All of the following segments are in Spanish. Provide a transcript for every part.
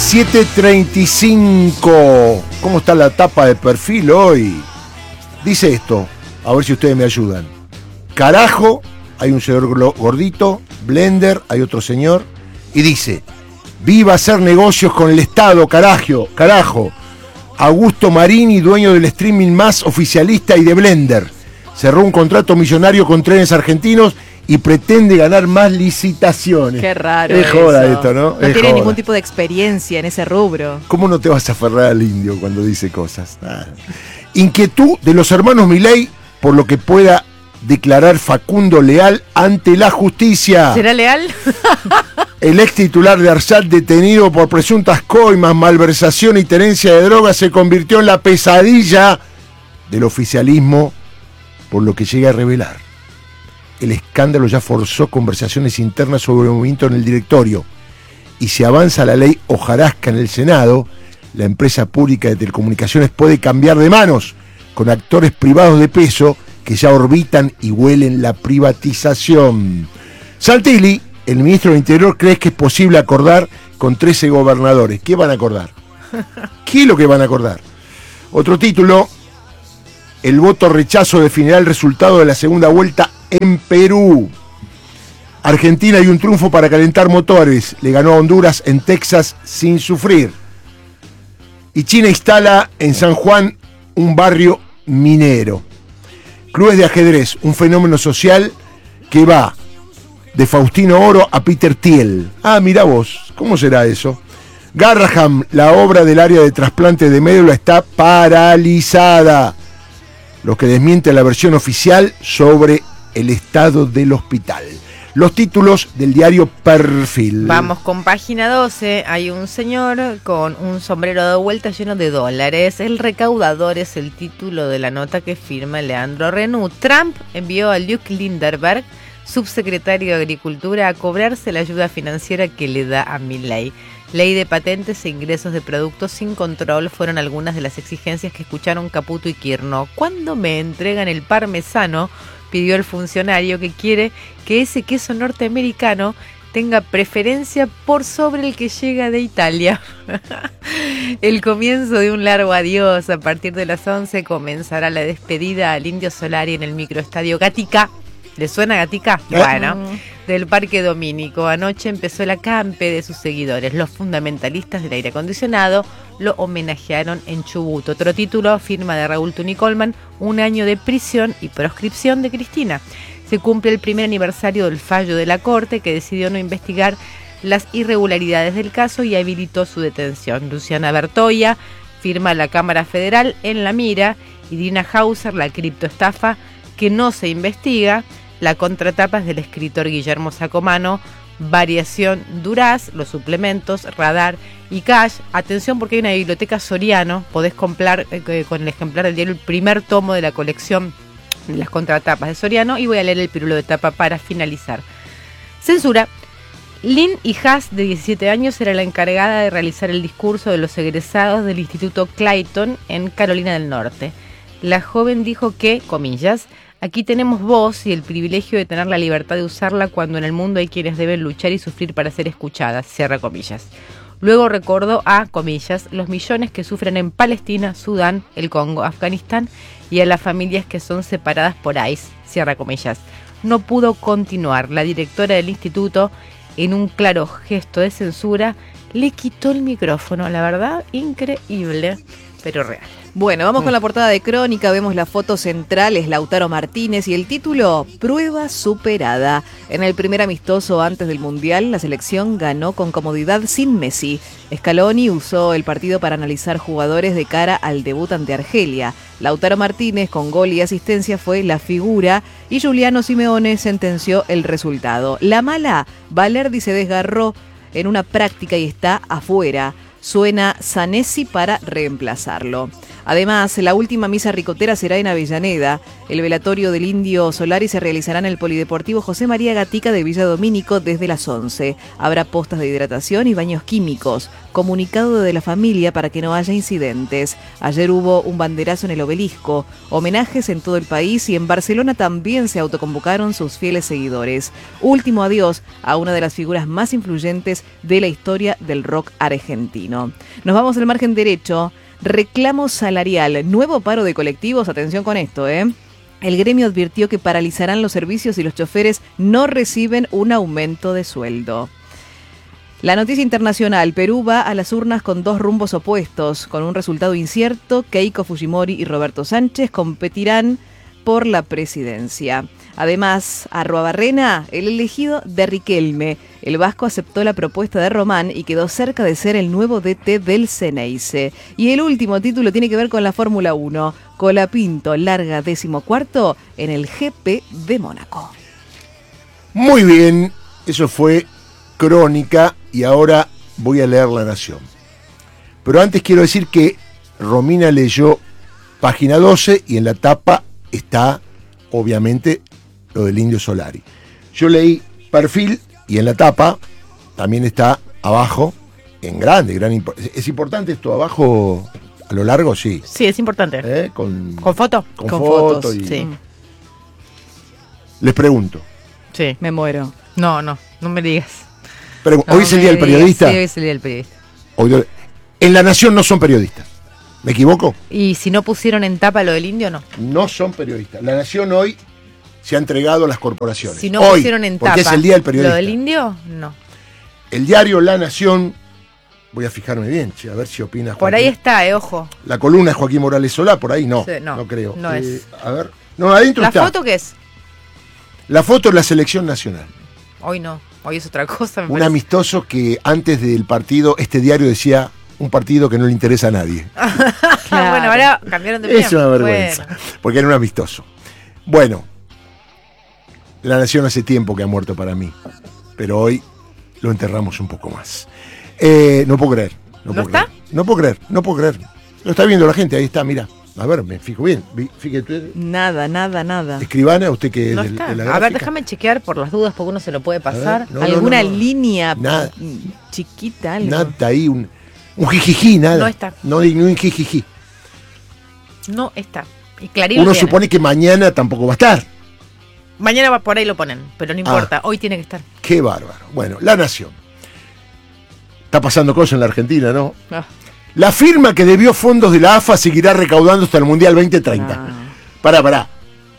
17:35. ¿Cómo está la tapa de perfil hoy? Dice esto, a ver si ustedes me ayudan. Carajo, hay un señor gordito. Blender, hay otro señor. Y dice: viva hacer negocios con el Estado, carajo. Augusto Marini, dueño del streaming más oficialista y de Blender, cerró un contrato millonario con Trenes Argentinos y pretende ganar más licitaciones. Qué raro. Es joda esto, ¿no? No tiene ningún tipo de experiencia en ese rubro. ¿Cómo no te vas a aferrar al indio cuando dice cosas? Inquietud de los hermanos Milei por lo que pueda declarar Facundo Leal ante la justicia. ¿Será leal? El ex titular de ARSAT, detenido por presuntas coimas, malversación y tenencia de drogas, se convirtió en la pesadilla del oficialismo, por lo que llega a revelar. El escándalo ya forzó conversaciones internas sobre el movimiento en el directorio, y si avanza la ley hojarasca en el Senado, la empresa pública de telecomunicaciones puede cambiar de manos, con actores privados de peso que ya orbitan y huelen la privatización. Santilli, el ministro del Interior, cree que es posible acordar con 13 gobernadores. ¿Qué van a acordar? ¿Qué es lo que van a acordar? Otro título: el voto rechazo definirá el resultado de la segunda vuelta en Perú. Argentina, y un triunfo para calentar motores. Le ganó a Honduras en Texas sin sufrir. Y China instala en San Juan un barrio minero. Clubes de ajedrez, un fenómeno social que va de Faustino Oro a Peter Thiel. Ah, mirá vos, ¿cómo será eso? Garraham, la obra del área de trasplante de médula está paralizada. Lo que desmiente la versión oficial sobre el estado del hospital. Los títulos del diario Perfil. Vamos con página 12. Hay un señor con un sombrero de vuelta lleno de dólares. El recaudador es el título de la nota que firma Leandro Renú. Trump envió a Luke Lindenberg, subsecretario de Agricultura, a cobrarse la ayuda financiera que le da a Milei. Ley de patentes e ingresos de productos sin control fueron algunas de las exigencias que escucharon Caputo y Kirchner. ¿Cuándo me entregan el parmesano?, pidió el funcionario, que quiere que ese queso norteamericano tenga preferencia por sobre el que llega de Italia. El comienzo de un largo adiós. A partir de las 11 comenzará la despedida al Indio Solari en el microestadio Gatica. ¿Le suena Gatica? Bueno, del Parque Domínico. Anoche empezó el acampe de sus seguidores. Los fundamentalistas del aire acondicionado lo homenajearon en Chubut. Otro título, firma de Raúl Tunicolman: 1 año de prisión y proscripción de Cristina. Se cumple el primer aniversario del fallo de la Corte, que decidió no investigar las irregularidades del caso y habilitó su detención. Luciana Bertoia, firma la Cámara Federal en la mira. Y Dina Hauser, la criptoestafa que no se investiga. La contratapa es del escritor Guillermo Sacomano. Variación Duraz, los suplementos, Radar y Cash. Atención, porque hay una biblioteca Soriano. Podés comprar con el ejemplar del diario el primer tomo de la colección de las contratapas de Soriano. Y voy a leer el pirulo de tapa para finalizar. Censura. Lynn Hijas, de 17 años, era la encargada de realizar el discurso de los egresados del Instituto Clayton en Carolina del Norte. La joven dijo que, comillas, aquí tenemos voz y el privilegio de tener la libertad de usarla cuando en el mundo hay quienes deben luchar y sufrir para ser escuchadas, cierra comillas. Luego recordó a, comillas, los millones que sufren en Palestina, Sudán, el Congo, Afganistán y a las familias que son separadas por ICE, cierra comillas. No pudo continuar. La directora del instituto, en un claro gesto de censura, le quitó el micrófono. La verdad, increíble, pero real. Bueno, vamos con la portada de Crónica. Vemos la foto central, es Lautaro Martínez, y el título: prueba superada. En el primer amistoso antes del Mundial, la selección ganó con comodidad sin Messi. Scaloni usó el partido para analizar jugadores de cara al debut ante Argelia. Lautaro Martínez, con gol y asistencia, fue la figura, y Giuliano Simeone sentenció el resultado. La mala, Valerdi se desgarró en una práctica y está afuera. Suena Zanesi para reemplazarlo. Además, la última misa ricotera será en Avellaneda. El velatorio del Indio Solari se realizará en el Polideportivo José María Gatica de Villa Domínico desde las 11. Habrá postas de hidratación y baños químicos. Comunicado de la familia para que no haya incidentes. Ayer hubo un banderazo en el Obelisco. Homenajes en todo el país y en Barcelona también se autoconvocaron sus fieles seguidores. Último adiós a una de las figuras más influyentes de la historia del rock argentino. Nos vamos al margen derecho. Reclamo salarial, nuevo paro de colectivos, atención con esto, El gremio advirtió que paralizarán los servicios si los choferes no reciben un aumento de sueldo. La noticia internacional, Perú va a las urnas con dos rumbos opuestos, con un resultado incierto. Keiko Fujimori y Roberto Sánchez competirán por la presidencia. Además, Arruabarrena, el elegido de Riquelme. El vasco aceptó la propuesta de Román y quedó cerca de ser el nuevo DT del Ceneice. Y el último título tiene que ver con la Fórmula 1. Colapinto larga 14º en el GP de Mónaco. Muy bien, eso fue Crónica y ahora voy a leer La Nación. Pero antes quiero decir que Romina leyó página 12 y en la tapa está, obviamente, lo del Indio Solari. Yo leí Perfil y en la tapa también está abajo, en grande, ¿es importante esto abajo a lo largo? Sí. Sí, es importante. Con foto. Con fotos. Sí. Les pregunto. Sí. Me muero. No me digas. Hoy es el Día del Periodista. Sí, hoy es el Día del Periodista. En La Nación no son periodistas. ¿Me equivoco? Y si no pusieron en tapa lo del indio, no. No son periodistas. La Nación hoy se ha entregado a las corporaciones. Si no hoy, pusieron en tapa porque es el Día del Periodista. lo del indio, no. El diario La Nación, voy a fijarme bien, a ver si opina Joaquín. Por ahí está, ojo. La columna de Joaquín Morales Solá, por ahí no. Sí, no creo. No es. A ver. No, adentro ¿La está. foto qué es? La foto es la selección nacional. Hoy no. Hoy es otra cosa. Un amistoso que antes del partido, este diario decía un partido que no le interesa a nadie. Claro. Bueno, ahora cambiaron de opinión. Es una vergüenza. Bueno. Porque era un amistoso. Bueno, La Nación hace tiempo que ha muerto para mí. Pero hoy lo enterramos un poco más. No puedo creer. ¿No está? No puedo creer. Lo está viendo la gente, ahí está, mira. A ver, me fijo bien. Fíjate. Nada. Escribana, usted que No es está. de la A ver, gráfica. déjame chequear por las dudas porque uno se lo puede pasar. No, ¿Alguna no. línea Nada. chiquita? Algo? Nada ahí, un jijiji, nada. No está. No hay un jijiji. No está. Y Clarín Uno lo tiene. supone que mañana tampoco va a estar. Mañana va por ahí lo ponen, pero no importa. Hoy tiene que estar. Qué bárbaro. Bueno, La Nación. Está pasando cosas en la Argentina, ¿no? Ah. La firma que debió fondos de la AFA seguirá recaudando hasta el Mundial 2030. No. Pará.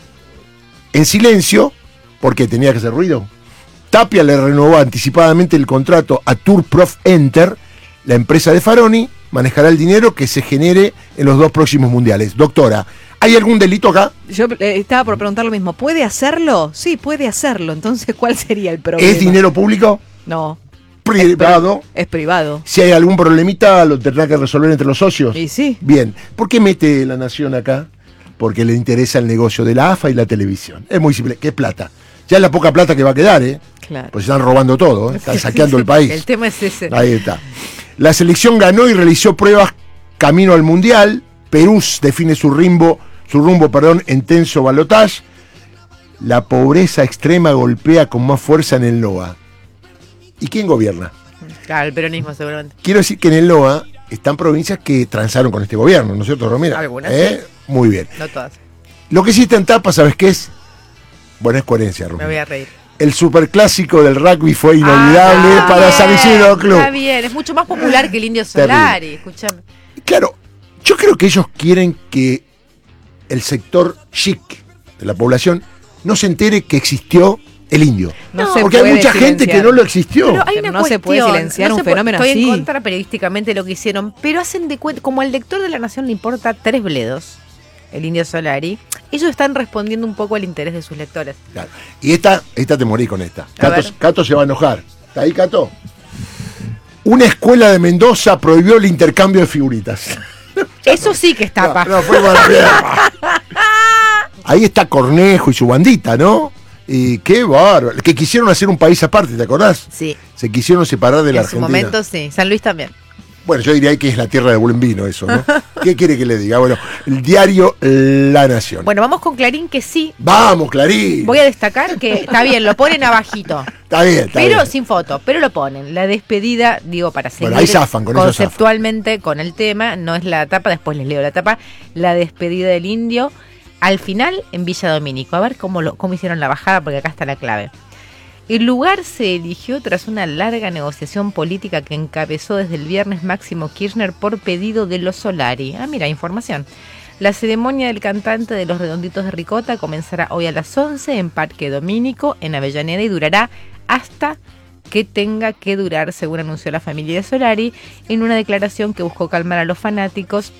En silencio, porque tenía que hacer ruido. Tapia le renovó anticipadamente el contrato a Tour Prof Enter, la empresa de Faroni, manejará el dinero que se genere en los 2 próximos mundiales. Doctora, ¿hay algún delito acá? Yo estaba por preguntar lo mismo. ¿Puede hacerlo? Sí, puede hacerlo. Entonces, ¿cuál sería el problema? ¿Es dinero público? No. Privado. Es privado. Si hay algún problemita, lo tendrá que resolver entre los socios. Y sí. Bien. ¿Por qué mete La Nación acá? Porque le interesa el negocio de la AFA y la televisión. Es muy simple. ¿Qué plata? Ya es la poca plata que va a quedar, Claro. Pues están robando todo, Están saqueando el país. El tema es ese. Ahí está. La selección ganó y realizó pruebas camino al Mundial. Perú define su rumbo, en tenso balotaje. La pobreza extrema golpea con más fuerza en el NOA. ¿Y quién gobierna? Claro, el peronismo seguramente. Quiero decir que en el NOA están provincias que transaron con este gobierno, ¿no es cierto, Romero? Algunas, sí. Muy bien. No todas. Lo que sí está en tapa, ¿sabes qué es? Bueno, es coherencia, Me Romero. voy a reír. El superclásico del rugby fue inolvidable Está para bien, San Isidro Club. Está bien, es mucho más popular que el Indio Solari. Escúchame. Claro, yo creo que ellos quieren que el sector chic de la población no se entere que existió el indio. No se porque hay puede mucha gente que no lo existió. Pero hay Pero una no se puede cuestión, silenciar no un se puede- fenómeno estoy así. en contra periodísticamente de lo que hicieron, pero hacen de cuenta, como al lector de La Nación le importa 3 bledos, el Indio Solari, ellos están respondiendo un poco al interés de sus lectores. Claro. Y esta te morí con esta. A ver. Cato se va a enojar. ¿Está ahí, Cato? Una escuela de Mendoza prohibió el intercambio de figuritas. Eso sí que es tapa. No, fue mala. Ahí está Cornejo y su bandita, ¿no? Y qué bárbaro. Que quisieron hacer un país aparte, ¿te acordás? Sí, Se quisieron separar de la en su Argentina. momento sí. San Luis también. Bueno, yo diría que es la tierra de buen vino eso, ¿no? ¿Qué quiere que le diga? Bueno, el diario La Nación. Bueno, vamos con Clarín, que sí. Vamos, Clarín. Voy a destacar que está bien, lo ponen abajito. Está bien. Pero sin foto, pero lo ponen. La despedida, digo, para seguir Bueno, ahí zafan, con conceptualmente con el tema, no es la tapa, después les leo la tapa, la despedida del Indio, al final en Villa Domínico. A ver cómo hicieron la bajada, porque acá está la clave. El lugar se eligió tras una larga negociación política que encabezó desde el viernes Máximo Kirchner por pedido de los Solari. Ah, mira, información. La ceremonia del cantante de los Redonditos de Ricota comenzará hoy a las 11 en Parque Domínico, en Avellaneda, y durará hasta que tenga que durar, según anunció la familia de Solari, en una declaración que buscó calmar a los fanáticos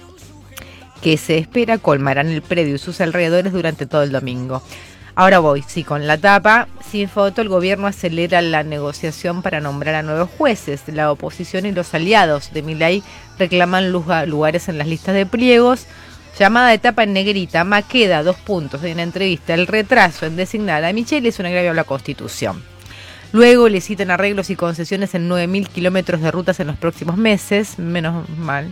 que se espera colmarán el predio y sus alrededores durante todo el domingo. Ahora voy, sí, con la tapa, sin foto, el gobierno acelera la negociación para nombrar a nuevos jueces. La oposición y los aliados de Milei reclaman lugares en las listas de pliegos. Llamada de tapa en negrita, Maqueda, 2 puntos, en una entrevista, el retraso en designar a Michelle es un agravio a la Constitución. Luego le citan arreglos y concesiones en 9.000 kilómetros de rutas en los próximos meses, menos mal.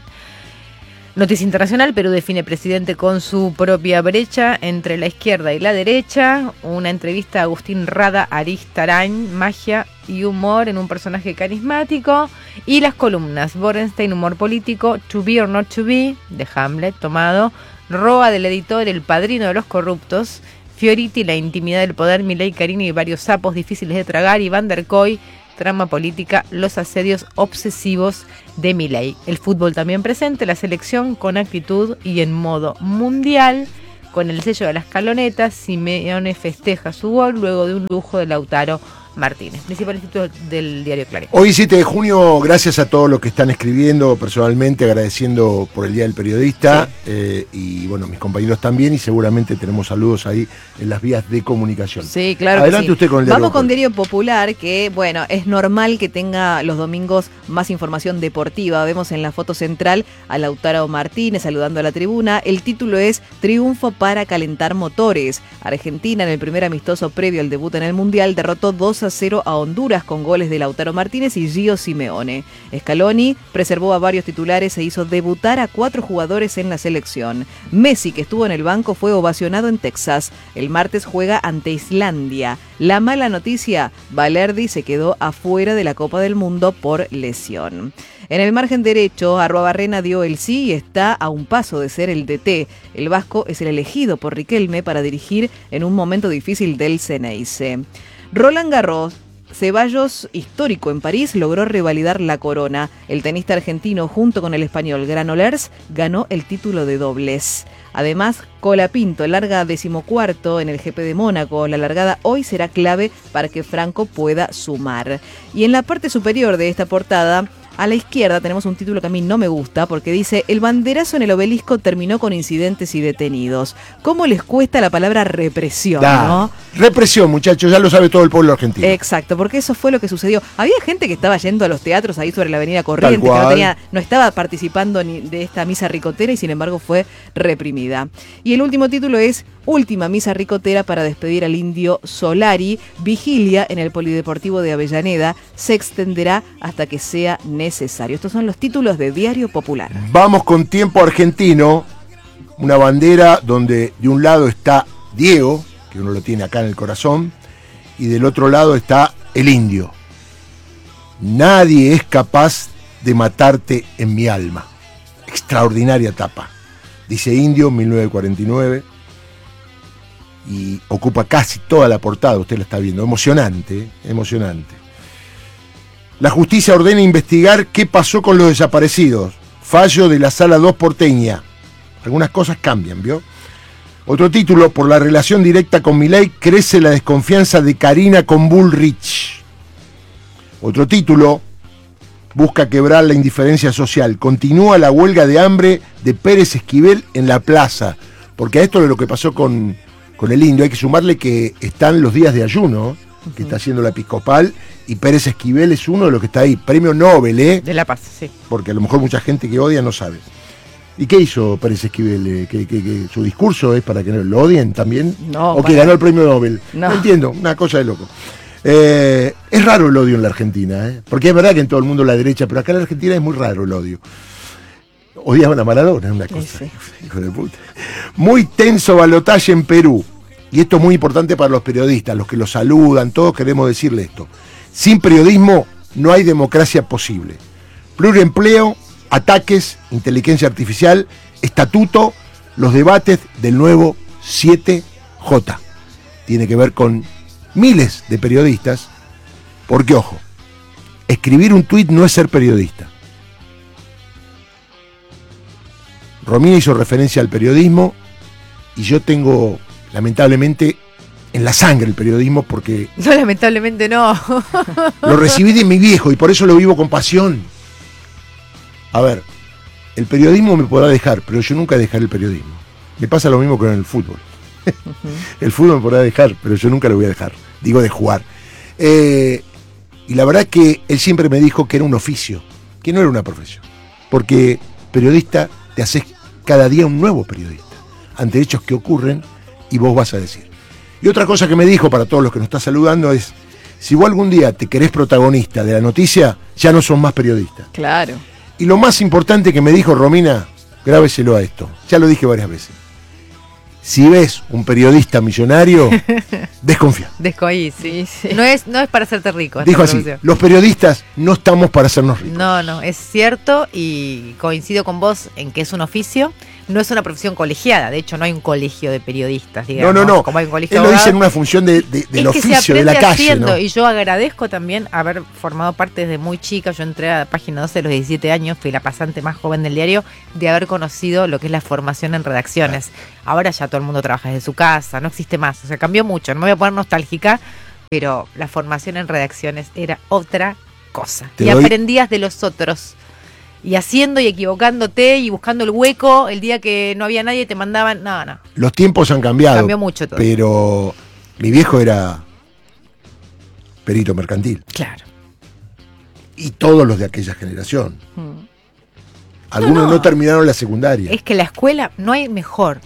Noticia internacional, Perú define presidente con su propia brecha entre la izquierda y la derecha. Una entrevista a Agustín Rada Aristarain, magia y humor en un personaje carismático. Y las columnas, Borenstein, humor político, To Be or Not to Be, de Hamlet, tomado. Roa del editor, El padrino de los corruptos. Fioriti, La intimidad del poder, Milei, Carini y varios sapos difíciles de tragar. Y Van der Koy, trama política, los asedios obsesivos de Milei. El fútbol también presente, la selección con actitud y en modo mundial, con el sello de las escalonetas. Simeone festeja su gol luego de un lujo de Lautaro Martínez. Principales títulos del diario Clarín. Hoy 7 de junio, gracias a todos los que están escribiendo, personalmente agradeciendo por el Día del Periodista, sí. Y bueno, mis compañeros también, y seguramente tenemos saludos ahí en las vías de comunicación. Sí, claro. Adelante que sí. Usted con el Diario Vamos con Diario Popular, que bueno, es normal que tenga los domingos más información deportiva. Vemos en la foto central a Lautaro Martínez saludando a la tribuna. El título es Triunfo para calentar motores. Argentina, en el primer amistoso previo al debut en el Mundial, derrotó 2-0 a Honduras con goles de Lautaro Martínez y Gio Simeone. Scaloni preservó a varios titulares e hizo debutar a 4 jugadores en la selección. Messi, que estuvo en el banco, fue ovacionado en Texas. El martes juega ante Islandia. La mala noticia, Balerdi se quedó afuera de la Copa del Mundo por lesión. En el margen derecho, Arruabarrena dio el sí y está a un paso de ser el DT. El vasco es el elegido por Riquelme para dirigir en un momento difícil del Xeneize. Roland Garros, Ceballos, histórico en París, logró revalidar la corona. El tenista argentino, junto con el español Granollers, ganó el título de dobles. Además, Colapinto larga 14º en el GP de Mónaco. La largada hoy será clave para que Franco pueda sumar. Y en la parte superior de esta portada, a la izquierda tenemos un título que a mí no me gusta porque dice: el banderazo en el Obelisco terminó con incidentes y detenidos. ¿Cómo les cuesta la palabra represión, no? Represión, muchachos, ya lo sabe todo el pueblo argentino. Exacto, porque eso fue lo que sucedió. Había gente que estaba yendo a los teatros ahí sobre la avenida Corrientes, que no estaba participando ni de esta misa ricotera y sin embargo fue reprimida. Y el último título es Última misa ricotera para despedir al indio Solari. Vigilia en el Polideportivo de Avellaneda se extenderá hasta que sea necesario. Estos son los títulos de Diario Popular. Vamos con Tiempo Argentino, una bandera donde de un lado está Diego, que uno lo tiene acá en el corazón, y del otro lado está el indio. Nadie es capaz de matarte en mi alma. Extraordinaria tapa. Dice Indio, 1949, y ocupa casi toda la portada, usted la está viendo. Emocionante, emocionante. La justicia ordena investigar qué pasó con los desaparecidos. Fallo de la Sala 2 porteña. Algunas cosas cambian, ¿vio? Otro título, por la relación directa con Milei, crece la desconfianza de Karina con Bullrich. Otro título, busca quebrar la indiferencia social. Continúa la huelga de hambre de Pérez Esquivel en la plaza. Porque a esto de lo que pasó con el indio hay que sumarle que están los días de ayuno, que está haciendo la episcopal, y Pérez Esquivel es uno de los que está ahí. Premio Nobel, ¿eh? De la Paz, sí. Porque a lo mejor mucha gente que odia no sabe. ¿Y qué hizo Pérez Esquivel? ¿Que su discurso es para que lo odien también? No. ¿O que ganó el premio Nobel? No. No entiendo, una cosa de loco. Es raro el odio en la Argentina, porque es verdad que en todo el mundo la derecha, pero acá en la Argentina es muy raro el odio. Odiaban a Maradona, es una cosa. Sí. Hijo de puta. Muy tenso balotaje en Perú. Y esto es muy importante para los periodistas, los que los saludan, todos queremos decirle esto. Sin periodismo no hay democracia posible. Pluriempleo, ataques, inteligencia artificial, estatuto, los debates del nuevo 7J. Tiene que ver con miles de periodistas, porque ojo, escribir un tuit no es ser periodista. Romina hizo referencia al periodismo y yo tengo, lamentablemente, en la sangre el periodismo porque No, lamentablemente no. lo recibí de mi viejo y por eso lo vivo con pasión. A ver, el periodismo me podrá dejar, pero yo nunca dejaré el periodismo. Me pasa lo mismo con el fútbol. El fútbol me podrá dejar, pero yo nunca lo voy a dejar. Digo, de jugar. Y la verdad que él siempre me dijo que era un oficio, que no era una profesión. Porque periodista te haces cada día un nuevo periodista, ante hechos que ocurren y vos vas a decir. Y otra cosa que me dijo para todos los que nos están saludando es, si vos algún día te querés protagonista de la noticia, ya no sos más periodista. Claro. Y lo más importante que me dijo Romina, grábeselo a esto, ya lo dije varias veces. Si ves un periodista millonario, desconfía. Descoí, sí. No es para hacerte rico. esta Dijo así, profesión. los periodistas no estamos para hacernos ricos. No, es cierto y coincido con vos en que es un oficio, no es una profesión colegiada, de hecho no hay un colegio de periodistas, digamos. No, como hay un colegio él de lo dice abogados. en una función del Es que se oficio, de aprende la calle, haciendo, ¿no? y yo agradezco también haber formado parte desde muy chica. Yo entré a Página 12 a los 17 años, fui la pasante más joven del diario, de haber conocido lo que es la formación en redacciones. Ahora ya todo el mundo trabaja desde su casa, no existe más, o sea, cambió mucho, no me voy a poner nostálgica, pero la formación en redacciones era otra cosa. Te Y doy- aprendías de los otros. Y haciendo y equivocándote y buscando el hueco, el día que no había nadie te mandaban, no. Los tiempos han cambiado. Cambió mucho todo. Pero mi viejo era perito mercantil. Claro. Y todos los de aquella generación. Mm. Algunos no terminaron la secundaria. Es que la escuela no hay mejor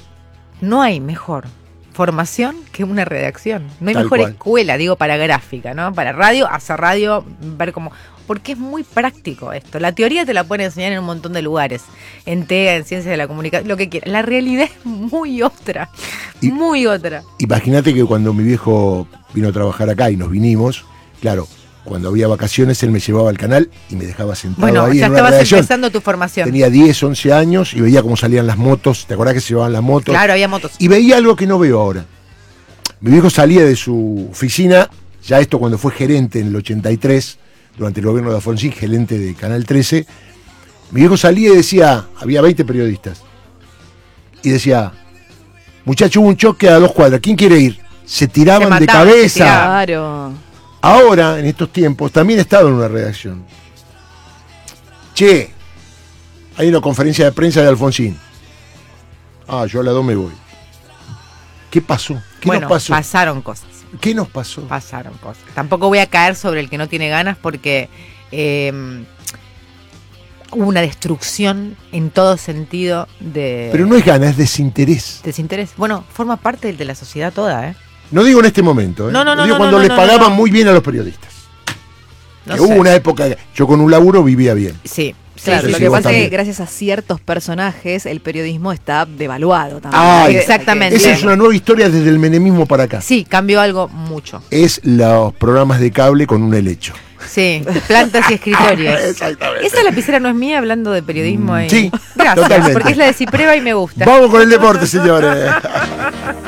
formación que una redacción. No hay Tal mejor cual. escuela, digo, para gráfica, ¿no? Para radio, hacer radio, ver cómo... Porque es muy práctico esto. La teoría te la pueden enseñar en un montón de lugares. En TEA, en Ciencias de la Comunicación, lo que quieras. La realidad es muy otra. Y- Muy otra. Imagínate que cuando mi viejo vino a trabajar acá y nos vinimos, claro, cuando había vacaciones él me llevaba al canal y me dejaba sentado Bueno, ahí ya en una estabas redacción. empezando tu formación. Tenía 10, 11 años y veía cómo salían las motos. ¿Te acordás que se llevaban las motos? Claro, había motos. Y veía algo que no veo ahora. Mi viejo salía de su oficina, ya esto cuando fue gerente en el 83, durante el gobierno de Alfonsín, gerente de Canal 13. Mi viejo salía y decía, había 20 periodistas, y decía, muchacho, hubo un choque a 2 cuadras, ¿quién quiere ir? Se tiraban Se de mataban, se cabeza. tiraban. Claro. Ahora, en estos tiempos, también he estado en una redacción. Che, hay una conferencia de prensa de Alfonsín. Ah, yo a las 2 me voy. ¿Qué pasó? ¿Qué Bueno, nos pasó? pasaron cosas. ¿Qué nos pasó? Pasaron cosas. Tampoco voy a caer sobre el que no tiene ganas porque hubo una destrucción en todo sentido de Pero no es gana, es desinterés. desinterés. Bueno, forma parte de la sociedad toda, ¿eh? No digo en este momento, ¿eh? No, Digo no, cuando no, le no, pagaban no. muy bien a los periodistas. No Que sé. hubo una época, yo con un laburo vivía bien. Sí, Claro, sí, lo sí, que vos pasa es que también. gracias a ciertos personajes el periodismo está devaluado también. Ah, Hay que- exactamente. Esa Bien. es una nueva historia desde el menemismo para acá. Sí, cambió algo mucho. Es los programas de cable con un helecho. Sí, plantas y escritorios. Exactamente. Esa lapicera no es mía hablando de periodismo. Sí, Gracias, totalmente. porque es la de Cipreva y me gusta. Vamos con el deporte, señores.